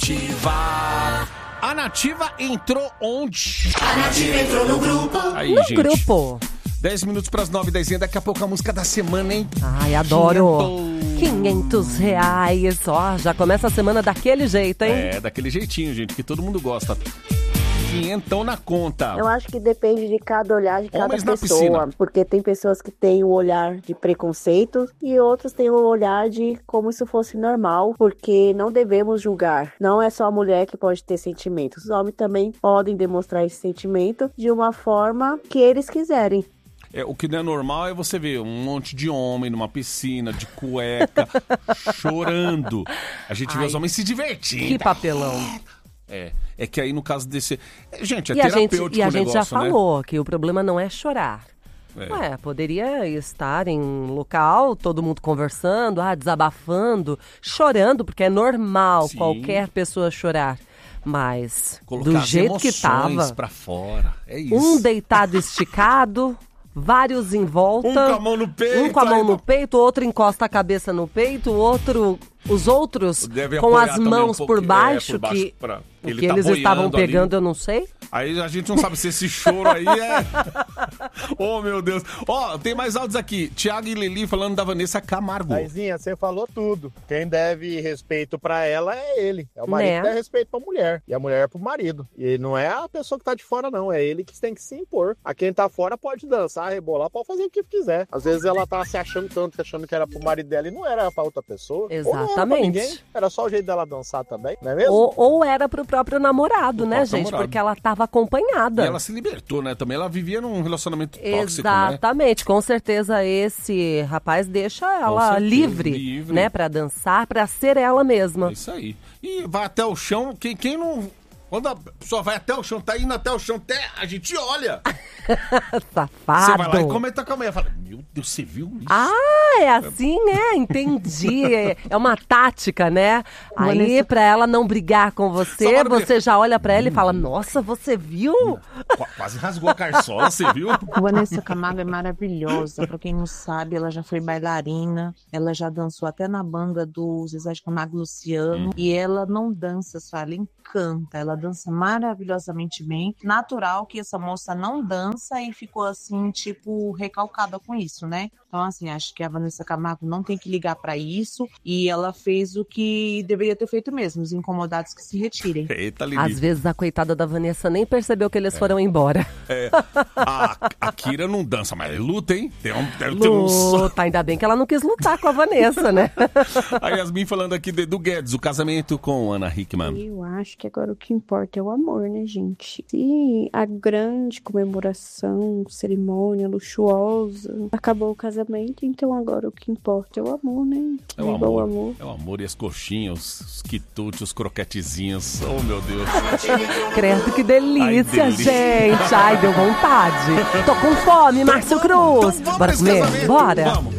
Nativa. A Nativa entrou onde? A Nativa entrou no grupo. Aí, No gente. grupo. 10 minutos pras 9h10. Daqui a pouco a música da semana, hein? Ai, adoro. R$500. Ó, já começa a semana daquele jeito, hein? É, daquele jeitinho, gente, que todo mundo gosta. 500 na conta. Eu acho que depende de cada olhar de cada Homens na pessoa, piscina. porque tem pessoas que têm o olhar de preconceito e outros têm o olhar de como isso fosse normal, porque não devemos julgar. Não é só a mulher que pode ter sentimentos, os homens também podem demonstrar esse sentimento de uma forma que eles quiserem. O que não é normal é você ver um monte de homem numa piscina, de cueca, chorando. A gente vê os homens se divertindo. Que papelão. É que aí no caso desse... Gente, é E a terapêutico gente, o já negócio, falou que o problema não é chorar. Poderia estar em um local, todo mundo conversando, desabafando, chorando, porque é normal Sim. qualquer pessoa chorar. Mas, Colocar do as jeito que emoções tava, pra fora. É isso. um deitado esticado, vários em volta. Um com a mão no peito. Um com a mão aí no peito, outro encosta a cabeça no peito, os outros Deve com apoiar as também mãos um por pouquinho, baixo, por baixo que pra- o ele que tá eles estavam boiando ali. pegando, eu não sei. Aí a gente não sabe se esse choro aí é... Oh, meu Deus. Ó, tem mais áudios aqui. Thiago e Lili falando da Vanessa Camargo. Taizinha, você falou tudo. Quem deve respeito pra ela é ele. É o marido Né? que deve respeito pra mulher. E a mulher é pro marido. E não é a pessoa que tá de fora, não. É ele que tem que se impor. A quem tá fora pode dançar, rebolar, pode fazer o que quiser. Às vezes ela tá se achando tanto, achando que era pro marido dela e não era pra outra pessoa. Ou não era pra Exatamente. ninguém. Era só o jeito dela dançar também, não é mesmo? Ou era pro próprio namorado, né, próprio gente? namorado. Porque ela tava acompanhada. E ela se libertou, né? Também ela vivia num relacionamento tóxico, né? Exatamente, com certeza esse rapaz deixa ela certeza, livre, livre. né, pra dançar, pra ser ela mesma. É isso aí. E vai até o chão, quem não... Quando a pessoa vai até o chão, tá indo até o chão, até a gente olha. Safado. Você vai lá e comenta com a mulher, fala, meu Deus, você viu isso? É assim, entendi. É uma tática, né? Aí, pra ela não brigar com você, Só para você já olha pra ela e fala, nossa, você viu? Quase rasgou a carçola, você viu? Vanessa Camargo é maravilhosa. Pra quem não sabe, ela já foi bailarina, ela já dançou até na banda do Zezé de Camargo e Luciano. E ela não dança só, ela encanta, ela dança maravilhosamente bem. Natural que essa moça não dança e ficou assim, tipo, recalcada com isso, né? Então, assim, acho que a Vanessa Camargo não tem que ligar pra isso e ela fez o que deveria ter feito mesmo, os incomodados que se retirem. Eita, Lili. Às vezes a coitada da Vanessa nem percebeu que eles foram embora. A Kira não dança, mas luta, hein? Tem um Luta, ainda bem que ela não quis lutar com a Vanessa, né? A Yasmin falando aqui do Guedes, o casamento com Ana Hickman. Eu acho que agora o que importa é o amor, né, gente? Se a grande comemoração, cerimônia luxuosa, acabou o casamento, então agora o que importa é o amor, né? É o Viva amor. É o amor e as coxinhas, os quitutes, os croquetezinhos. Oh, meu Deus. Credo, que delícia, Ai, delícia. gente. Ai, deu vontade. Tô com fome, Márcio Cruz. Então vamos Bora nesse comer? casamento? Bora. Vamos.